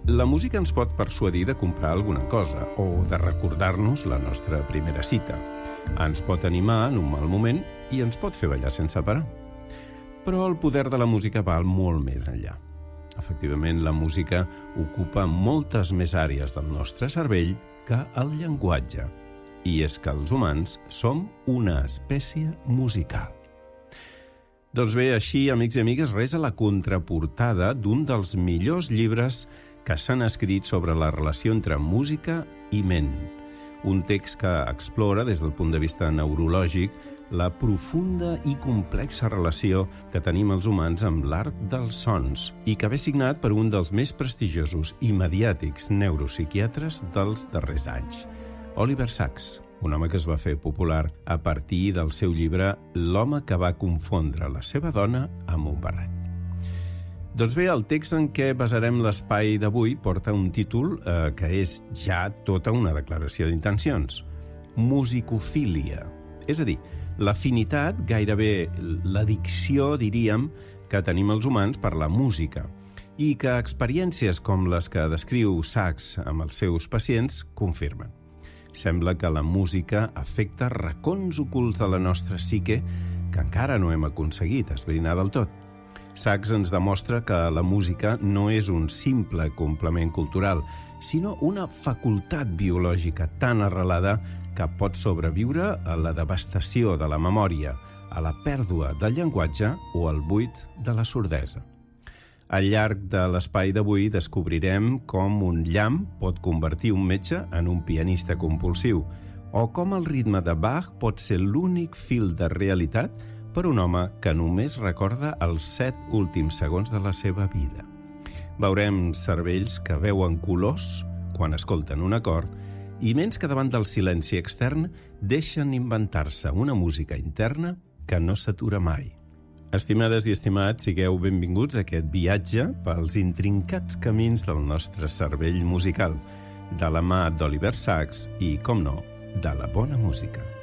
La música ens pot persuadir de comprar alguna cosa o de recordar-nos la nostra primera cita. Ens pot animar en un mal moment i ens pot fer ballar sense parar. Però el poder de la música va molt més enllà. Efectivament, la música ocupa moltes més àrees del nostre cervell que el llenguatge. I és que els humans som una espècie musical. Doncs bé, així, amics i amigues, res a la contraportada d'un dels millors llibres que s'han escrit sobre la relació entre música i ment. Un text que explora, des del punt de vista neurològic, la profunda i complexa relació que tenim els humans amb l'art dels sons i que ve signat per un dels més prestigiosos i mediàtics neuropsiquiatres dels darrers anys, Oliver Sacks, un home que es va fer popular a partir del seu llibre L'home que va confondre la seva dona amb un barret. Doncs bé, el text en què basarem l'espai d'avui porta un títol que és ja tota una declaració d'intencions. Musicofília. És a dir, l'afinitat, gairebé l'addicció, diríem, que tenim els humans per la música i que experiències com les que descriu Sacks amb els seus pacients confirmen. Sembla que la música afecta racons ocults de la nostra psique que encara no hem aconseguit esbrinar del tot. Sacks ens demostra que la música no és un simple complement cultural, sinó una facultat biològica tan arrelada que pot sobreviure a la devastació de la memòria, a la pèrdua del llenguatge o al buit de la sordesa. Al llarg de l'espai d'avui descobrirem com un llamp pot convertir un metge en un pianista compulsiu o com el ritme de Bach pot ser l'únic fil de realitat per un home que només recorda els 7 últims segons de la seva vida. Veurem cervells que veuen colors quan escolten un acord i ments que davant del silenci extern deixen inventar-se una música interna que no s'atura mai. Estimades i estimats, sigueu benvinguts a aquest viatge pels intrincats camins del nostre cervell musical, de la mà d'Oliver Sacks i, com no, de la bona música.